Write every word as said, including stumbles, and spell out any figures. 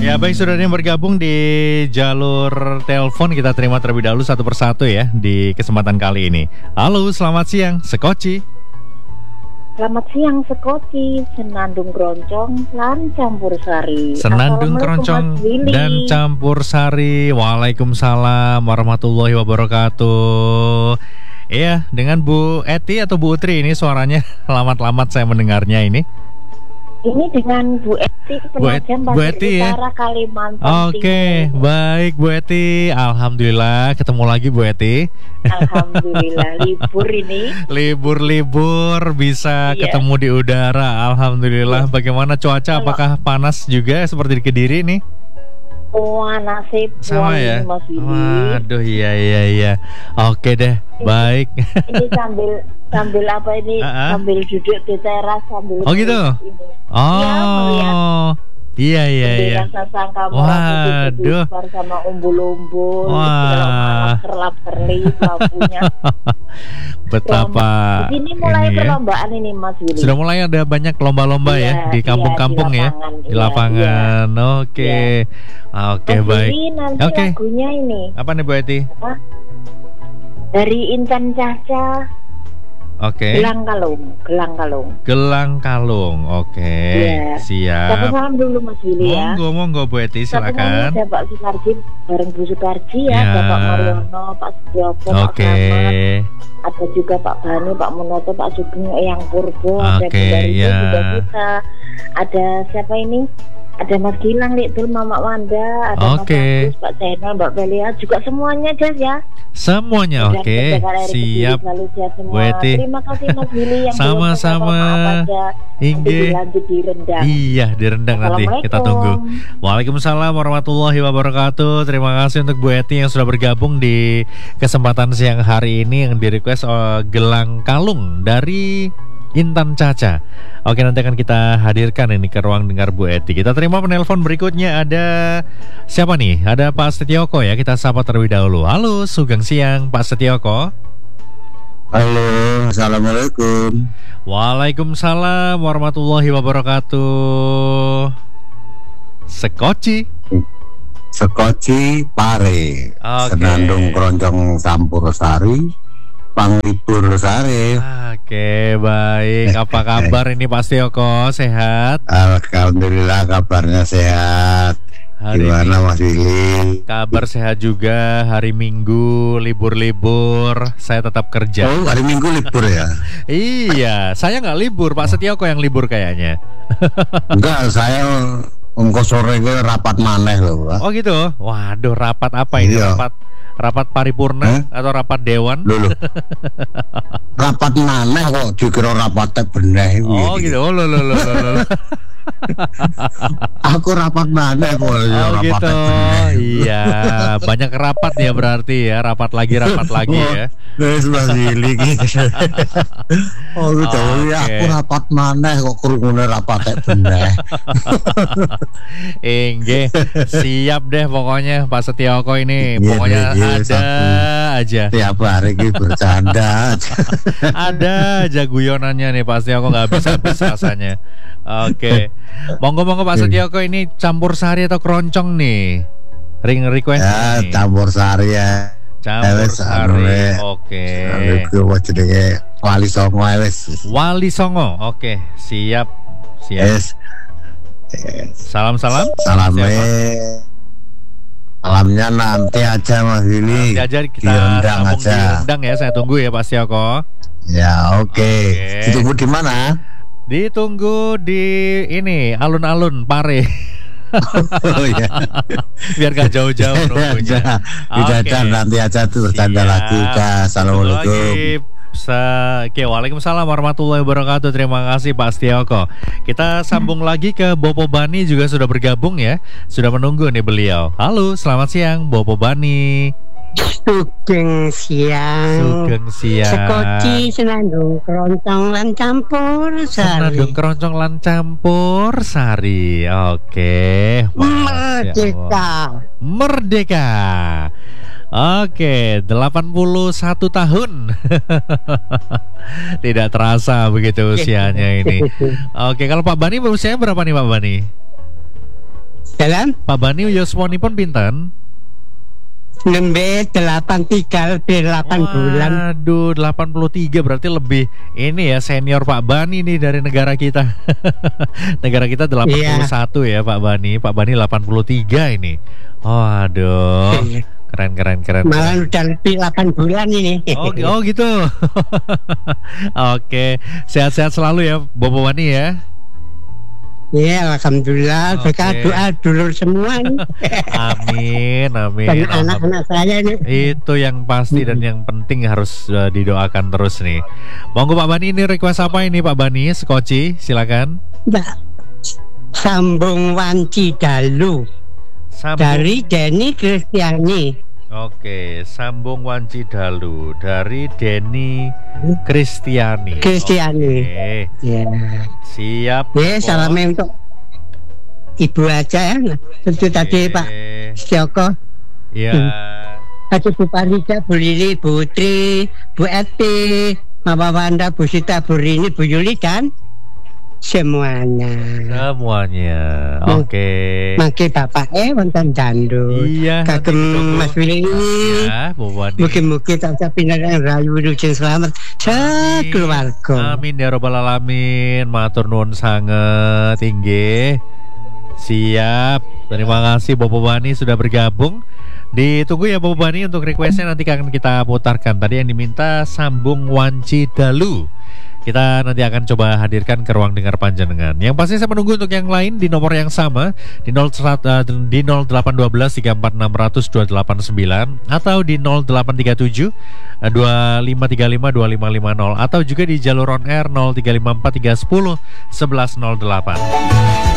Ya baik, saudara yang bergabung di jalur telepon, kita terima terlebih dahulu satu persatu ya di kesempatan kali ini. Halo, selamat siang, Sekoci. Selamat siang, Sekoci, Senandung Keroncong lan Campur Sari. Senandung Keroncong dan Campur Sari. Waalaikumsalam warahmatullahi wabarakatuh. Iya, dengan Bu Eti atau Bu Utri ini suaranya lamat-lamat saya mendengarnya ini. Ini dengan Bu Eti, Penajam Pasir Utara, ya? Kalimantan Timur. Oke, baik Bu Eti. Alhamdulillah ketemu lagi Bu Eti. Alhamdulillah, libur ini. Libur-libur bisa iya. ketemu di udara. Alhamdulillah. Iya. Bagaimana cuaca? Apakah panas juga seperti di Kediri nih? Wah, nasib sama ya, Mas Willy. Waduh, iya iya iya. Oke deh, ini, baik. Ini sambil sambil apa ini? Uh-uh. Sambil duduk di teras sambil. Oh gitu. Ini. Oh. Iya iya iya. Waduh. Sama umbul-umbul. Wah. Kerlap-kerlip lampunya. Betapa. Di sini mulai ini perlombaan ya? Ini Mas Willy. Sudah mulai ada banyak lomba-lomba iya, ya di kampung-kampung iya, di ya, di lapangan. Iya. Oke, iya. Oke Mas baik. Nanti Oke. Lagunya ini. Apa nih Bu Eti? Apa? Dari Intan Caca. Oke. Okay. Gelang Kalung, Gelang Kalung. Gelang Kalung, oke. Okay. Yeah. Siap. Satu salam dulu Mas Willy ya. Monggo, monggo Bu Eti, silakan. Ada Pak Sukarji, bareng Bu Sukarji ya, yeah. Ada Pak Mariono, Pak Sudiopo, okay. Pak Kramat. Ada juga Pak Bani, Pak Munoto, Pak Sugeng, Eyang Purbo, okay, ada Bu Darito yeah. juga kita. Ada siapa ini? Ada Mas Gilang, Liktul, Mama Wanda, ada okay. Mas Agus, Pak Zainal, Mbak Belia, juga semuanya Jas ya. Semuanya oke, okay. Siap. Bu Eti. Terima kasih Mas Willy yang sama-sama. Ingge. Iya, di Rendang nanti kita tunggu. Waalaikumsalam warahmatullahi wabarakatuh. Terima kasih untuk Bu Eti yang sudah bergabung di kesempatan siang hari ini yang di request uh, Gelang Kalung dari Intan Caca. Oke, nanti akan kita hadirkan ini ke ruang dengar Bu Eti. Kita terima penelpon berikutnya. Ada siapa nih? Ada Pak Setioko ya. Kita sapa terlebih dahulu. Halo, Sugeng siang Pak Setioko. Halo, assalamualaikum. Waalaikumsalam warahmatullahi wabarakatuh. Sekoci. Sekoci Pare. Okay. Senandung Keroncong Campur Sari. Panglibur Sari. Oke, baik. Apa kabar ini Pak Setioko? Sehat? Alhamdulillah kabarnya sehat. Hari Gimana Mas Willy? Kabar sehat juga. Hari Minggu libur-libur, saya tetap kerja. Oh, hari Minggu libur ya? Iya, saya nggak libur. Pak Setioko yang libur kayaknya. Enggak, saya engko sore ini rapat maneh loh Pak. Oh gitu? Waduh, rapat apa ini? Iya. Rapat rapat paripurna eh? Atau rapat dewan? Lho, rapat maneh kok dikira rapat teh beneh. Oh gitu. Oh lo lo lo lo. Aku rapat mana kok oh, rapat gitu. Iya, banyak rapat ya berarti ya, rapat lagi rapat lagi ya. Wes Willy iki. Oh gitu ya, aku rapat mana kok krungune rapat teh bener. Inggih, siap deh pokoknya Pak Setioko ini. Pokoknya yeah, yeah, ada satu. Aja. Tiap hari iki bercanda aja. Ada aja guyonannya nih Pak Setioko, enggak habis-habis rasanya. Oke, monggo-monggo Pak Setioko, ini campur sari atau keroncong nih? Ring request ya, nih. Campur sari ya. Campur sari, oke. Okay. Wali Songo wes. Wali Songo, oke, siap, siap. Yes. Yes. Salam-salam. Salamnya. Salamnya nanti aja Mas Willy. Nanti aja kita sambung di Rendang ya, saya tunggu ya Pak Setioko. Ya, oke. Okay. Okay. Ditunggu di mana? Ditunggu di ini alun-alun Pare. Oh iya. Biar gak jauh-jauh nunggunya. Oke, okay. Nanti aja tuh bercanda lagi. Assalamualaikum. Oke, waalaikumsalam warahmatullahi wabarakatuh. Terima kasih Pak Setioko. Kita sambung lagi ke Bopo Bani, juga sudah bergabung ya. Sudah menunggu nih beliau. Halo, selamat siang Bopo Bani. Sugeng siang. Sugeng siang. Sekoci senandung keroncong lan campur sari. Senandung keroncong lan campur sari. Oke. Merdeka. Merdeka. Oke, delapan puluh satu tahun. Tidak terasa begitu usianya ini. Oke, kalau Pak Bani usianya berapa nih Pak Bani? Dalam Pak Bani yuswanipun pinten? Nembe delapan tiga lebih delapan bulan. Aduh, delapan puluh tiga berarti lebih ini ya senior Pak Bani nih dari negara kita. Negara kita delapan puluh satu yeah. ya Pak Bani. Pak Bani delapan puluh tiga ini. Oh, aduh. Keren keren keren. Malah udah lebih delapan bulan ini. Oh, oh gitu. Oke, sehat-sehat selalu ya Bapak Bani ya. Ya, alhamdulillah. Okay. Berkat doa dulur semua nih. Amin, amin. Dan anak-anak saya nih. Itu yang pasti dan yang penting harus uh, didoakan terus nih. Monggo Pak Bani, ini request apa ini Pak Bani? Skoci, silakan. Mbak, Sambung Wanci Dalu. Sambung. Dari Denny Kristiani. Oke, Sambung Wanci Dalu dari Denny Kristiani. Kristiani. Oke. Ya. Siap. Ya, salamnya untuk Ibu aja ya. Tentu okay. Tadi Pak Joko. Iya. Hmm. Ada Bu Parida, Bu Lili, Bu Tri, Bu Eti, Mama Wanda, Bu Sita, Bu Rini, Bu Yuli dan semuanya. Semuanya. Oke. Okay. Mangke Bapak eh wonten Dandu. Iya. Kagem Mas Willy. Ya, Bu Wani. Mugi-mugi tansah pinaring rayu wilujeng selamat sakeluarga. Amin ya robbal alamin. Matur nuwun sanget inggih. Siap. Terima kasih Bapak Wani sudah bergabung. Ditunggu ya Bapak Wani untuk requestnya nanti akan kita putarkan. Tadi yang diminta Sambung Wanci Dalu. Kita nanti akan coba hadirkan ke ruang dengar panjenengan. Yang pasti saya menunggu untuk yang lain di nomor yang sama di nol delapan satu dua tiga empat enam nol nol dua delapan sembilan atau di nol delapan tiga tujuh dua lima tiga lima dua lima lima nol atau juga di jalur on air nol tiga lima empat tiga satu nol satu satu nol delapan.